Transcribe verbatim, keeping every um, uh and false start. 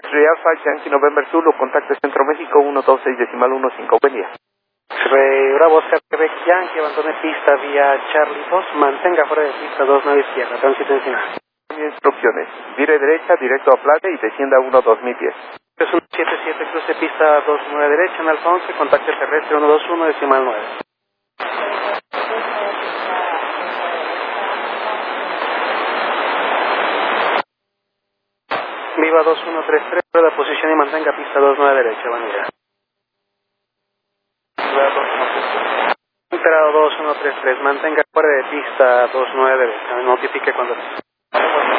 Alfa Yankee November Zulu, contacto Centro México uno dos seis decimal uno cinco, buen día. Re Bravo Oscar Quebec Yankee, abandone pista vía Charlie dos, mantenga fuera de pista dos nueve izquierda, tránsito encima. Instrucciones, vire derecha, directo a Plata y descienda uno dos mil pies. tres uno siete siete, cruce pista dos nueve derecha en Alfa once, contacto terrestre uno dos uno decimal nueve. Viva dos uno tres tres, rueda posición y mantenga pista dos nueve derecha, buen día. Entrado dos uno tres tres, mantenga fuera de pista dos nueve derecha, notifique cuando